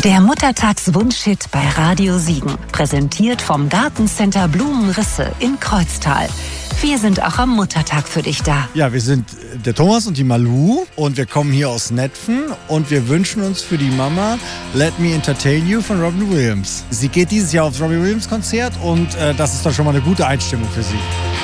Der Muttertagswunschhit bei Radio Siegen. Präsentiert vom Gartencenter Blumenrisse in Kreuztal. Wir sind auch am Muttertag für dich da. Ja, wir sind der Thomas und die Malou und wir kommen hier aus Netphen und wir wünschen uns für die Mama Let Me Entertain You von Robin Williams. Sie geht dieses Jahr aufs Robin Williams Konzert und das ist doch schon mal eine gute Einstimmung für sie.